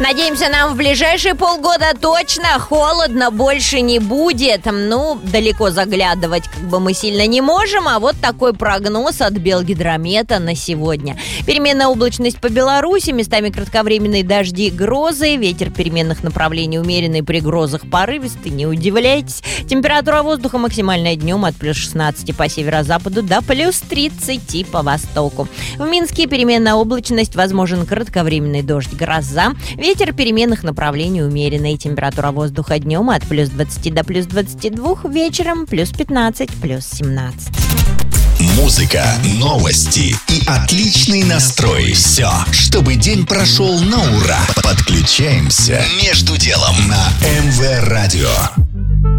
Надеемся, нам в ближайшие полгода точно холодно больше не будет. Ну, далеко заглядывать как бы мы сильно не можем, а вот такой прогноз от Белгидромета на сегодня. Переменная облачность по Беларуси, местами кратковременные дожди и грозы, ветер переменных направлений умеренный, при грозах порывистый, не удивляйтесь. Температура воздуха максимальная днем от плюс 16 по северо-западу до плюс 30 по востоку. В Минске переменная облачность, возможен кратковременный дождь, гроза. Ветер переменных направлений умеренный. Температура воздуха днем от плюс 20 до плюс 22, вечером плюс 15, плюс 17. Музыка, новости и отличный настрой. Все, чтобы день прошел на ура. Подключаемся между делом на МВ Радио.